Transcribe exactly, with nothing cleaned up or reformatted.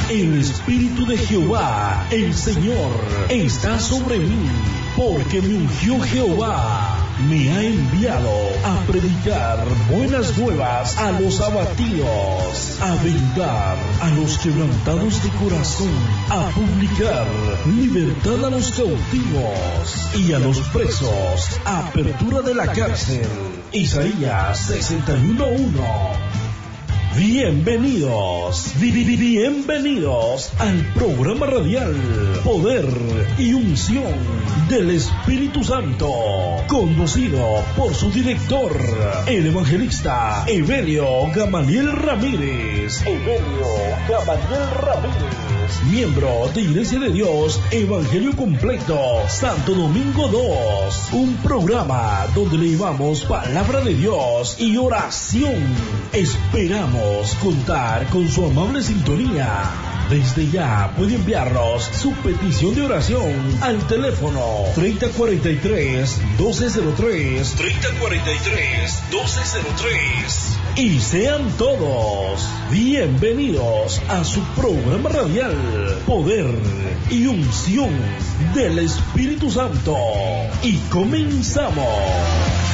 El Espíritu de Jehová, el Señor, está sobre mí, porque me ungió Jehová. Me ha enviado a predicar buenas nuevas a los abatidos, a vendar a los quebrantados de corazón, a publicar libertad a los cautivos y a los presos, apertura de la cárcel. Isaías sesenta y uno uno. Bienvenidos, bienvenidos al programa radial Poder y Unción del Espíritu Santo, conducido por su director, el evangelista Evelio Gamaliel Ramírez. Evelio Gamaliel Ramírez, miembro de Iglesia de Dios Evangelio Completo Santo Domingo dos, un programa donde le llevamos palabra de Dios y oración. Esperamos contar con su amable sintonía. Desde ya puede enviarnos su petición de oración al teléfono treinta cuarenta y tres, doce cero tres, treinta cuarenta y tres, doce cero tres. Y sean todos bienvenidos a su programa radial Poder y Unción del Espíritu Santo. Y comenzamos.